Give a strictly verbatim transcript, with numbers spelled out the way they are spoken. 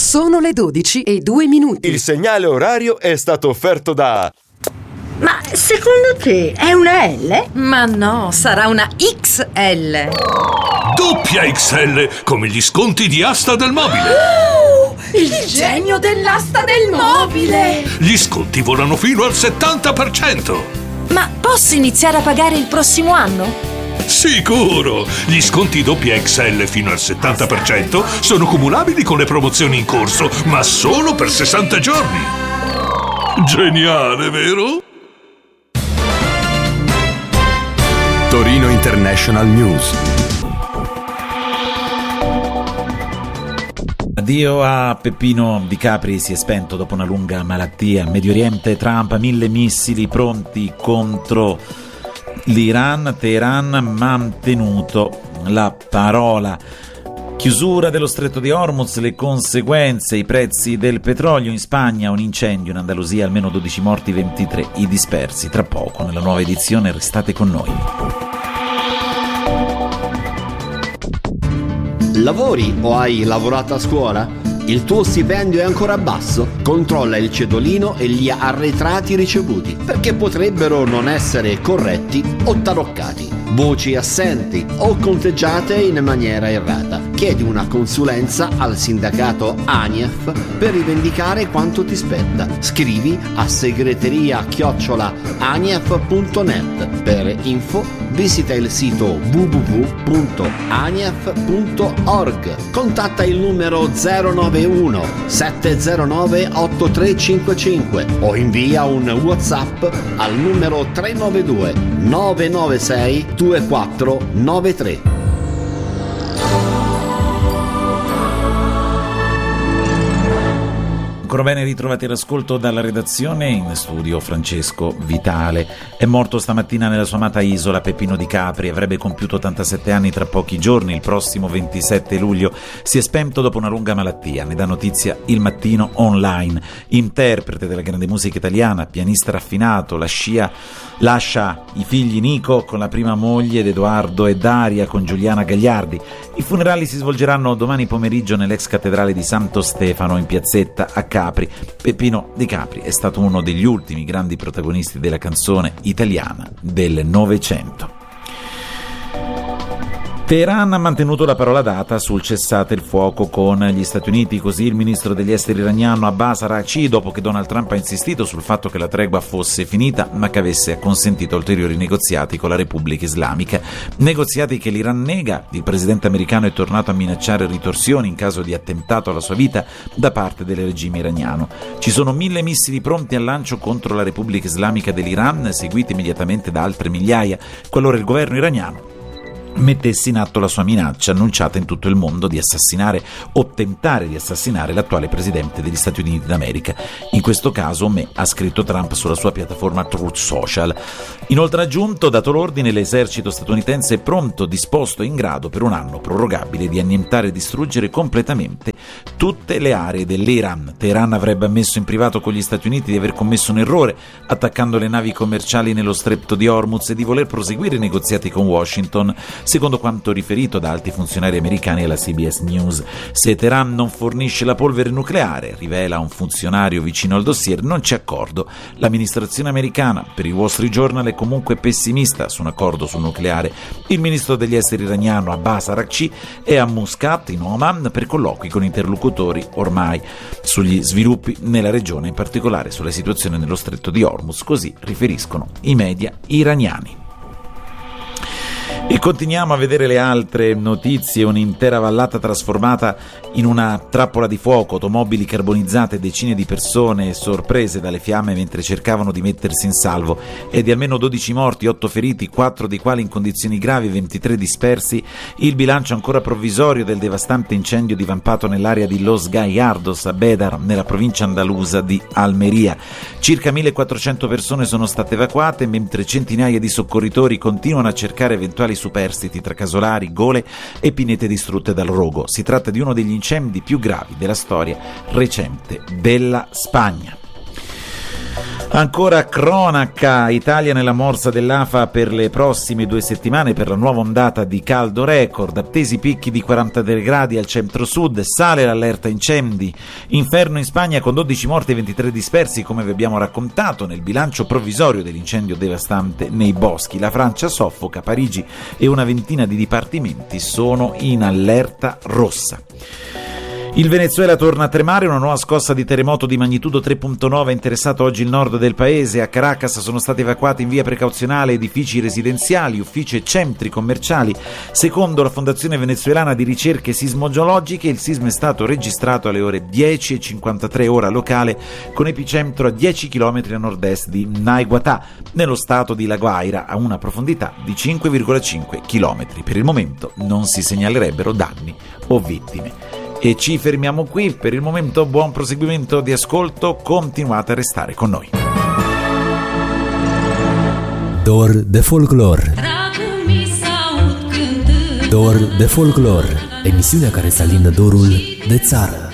Sono le dodici e due minuti. Il segnale orario è stato offerto da... Ma secondo te è una L? Ma no, sarà una X L. Doppia X L, come gli sconti di Asta del Mobile. Oh, il, il genio dell'asta del mobile. Gli sconti volano fino al settanta per cento. Ma posso iniziare a pagare il prossimo anno? Sicuro! Gli sconti doppia X L fino al settanta per cento sono cumulabili con le promozioni in corso, ma solo per sessanta giorni. Geniale, vero? Torino International News. Addio a Peppino Di Capri, si è spento dopo una lunga malattia. Medio Oriente, Trump, mille missili pronti contro l'Iran. Teheran ha mantenuto la parola. Chiusura dello stretto di Hormuz, le conseguenze, i prezzi del petrolio. In Spagna un incendio, in Andalusia almeno dodici morti, ventitré i dispersi. Tra poco nella nuova edizione, restate con noi. Lavori o hai lavorato a scuola? Il tuo stipendio è ancora basso? Controlla il cedolino e gli arretrati ricevuti, perché potrebbero non essere corretti o taroccati, voci assenti o conteggiate in maniera errata. Chiedi una consulenza al sindacato ANIEF per rivendicare quanto ti spetta. Scrivi a segreteria chiocciola anief punto net. Per info visita il sito w w w punto anief punto org. Contatta il numero zero nove uno sette zero nove otto tre cinque cinque o invia un WhatsApp al numero tre nove due nove nove sei due quattro nove tre. Ancora bene, ritrovati all'ascolto dalla redazione. In studio Francesco Vitale. È morto stamattina nella sua amata isola Peppino Di Capri, avrebbe compiuto ottantasette anni tra pochi giorni, il prossimo ventisette luglio. Si è spento dopo una lunga malattia, ne dà notizia Il Mattino Online. Interprete della grande musica italiana, pianista raffinato, la scia, lascia i figli Nico con la prima moglie ed Edoardo e Daria con Giuliana Gagliardi. I funerali si svolgeranno domani pomeriggio nell'ex cattedrale di Santo Stefano in piazzetta a Capri. Peppino Di Capri è stato uno degli ultimi grandi protagonisti della canzone italiana del Novecento. Teheran ha mantenuto la parola data sul cessate il fuoco con gli Stati Uniti, così il ministro degli esteri iraniano Abbas Araghchi, dopo che Donald Trump ha insistito sul fatto che la tregua fosse finita, ma che avesse consentito ulteriori negoziati con la Repubblica Islamica, negoziati che l'Iran nega. Il presidente americano è tornato a minacciare ritorsioni in caso di attentato alla sua vita da parte del regime iraniano. Ci sono mille missili pronti al lancio contro la Repubblica Islamica dell'Iran, seguiti immediatamente da altre migliaia, qualora il governo iraniano mettesse in atto la sua minaccia annunciata in tutto il mondo di assassinare o tentare di assassinare l'attuale presidente degli Stati Uniti d'America. In questo caso me, ha scritto Trump sulla sua piattaforma Truth Social. Inoltre ha aggiunto, dato l'ordine, l'esercito statunitense è pronto, disposto e in grado per un anno prorogabile di annientare e distruggere completamente tutte le aree dell'Iran. Teheran avrebbe ammesso in privato con gli Stati Uniti di aver commesso un errore attaccando le navi commerciali nello stretto di Hormuz e di voler proseguire i negoziati con Washington, secondo quanto riferito da alti funzionari americani alla C B S News. Se Teheran non fornisce la polvere nucleare, rivela un funzionario vicino al dossier, non c'è accordo. L'amministrazione americana, per il Wall Street Journal, è comunque pessimista su un accordo sul nucleare. Il ministro degli esteri iraniano Abbas Araghchi è a Muscat, in Oman, per colloqui con interlocutori ormai sugli sviluppi nella regione, in particolare sulla situazione nello stretto di Hormuz, così riferiscono i media iraniani. E continuiamo a vedere le altre notizie. Un'intera vallata trasformata in una trappola di fuoco, automobili carbonizzate, decine di persone sorprese dalle fiamme mentre cercavano di mettersi in salvo, e di almeno dodici morti, otto feriti, quattro dei quali in condizioni gravi, ventitré dispersi, il bilancio ancora provvisorio del devastante incendio divampato nell'area di Los Gallardos a Bedar, nella provincia andalusa di Almeria. Circa millequattrocento persone sono state evacuate, mentre centinaia di soccorritori continuano a cercare eventuali superstiti tra casolari, gole e pinete distrutte dal rogo. Si tratta di uno degli incendi più gravi della storia recente della Spagna. Ancora cronaca, Italia nella morsa dell'A F A per le prossime due settimane per la nuova ondata di caldo record, attesi picchi di quarantatré gradi al centro-sud, sale l'allerta incendi, inferno in Spagna con dodici morti e ventitré dispersi come vi abbiamo raccontato nel bilancio provvisorio dell'incendio devastante nei boschi, la Francia soffoca, Parigi e una ventina di dipartimenti sono in allerta rossa. Il Venezuela torna a tremare, una nuova scossa di terremoto di magnitudo tre virgola nove ha interessato oggi il nord del paese. A Caracas sono stati evacuati in via precauzionale edifici residenziali, uffici e centri commerciali. Secondo la Fondazione Venezuelana di Ricerche Sismogeologiche, il sisma è stato registrato alle ore dieci e cinquantatré ora locale, con epicentro a dieci chilometri a nord-est di Naiguatá, nello stato di La Guaira, a una profondità di cinque virgola cinque chilometri. Per il momento non si segnalerebbero danni o vittime. E ci fermiamo qui, per il momento buon proseguimento di ascolto, continuate a restare con noi. Dor de folclor. Dor de folclor, emisiunea care să alindă dorul de țară.